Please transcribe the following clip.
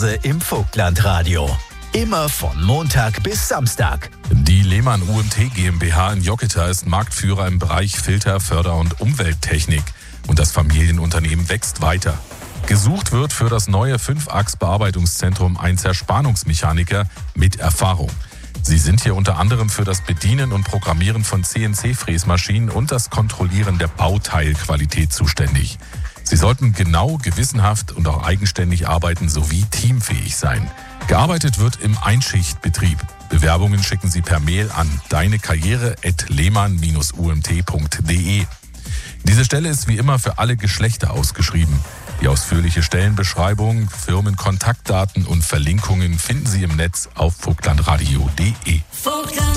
Im Vogtlandradio. Immer von Montag bis Samstag. Die Lehmann UMT GmbH in Jocketa ist Marktführer im Bereich Filter-, Förder- und Umwelttechnik. Und das Familienunternehmen wächst weiter. Gesucht wird für das neue 5-Achs-Bearbeitungszentrum ein Zerspannungsmechaniker mit Erfahrung. Sie sind hier unter anderem für das Bedienen und Programmieren von CNC-Fräsmaschinen und das Kontrollieren der Bauteilqualität zuständig. Sie sollten genau, gewissenhaft und auch eigenständig arbeiten sowie teamfähig sein. Gearbeitet wird im Einschichtbetrieb. Bewerbungen schicken Sie per Mail an deinekarriere@lehmann-umt.de. Diese Stelle ist wie immer für alle Geschlechter ausgeschrieben. Die ausführliche Stellenbeschreibung, Firmenkontaktdaten und Verlinkungen finden Sie im Netz auf vogtlandradio.de.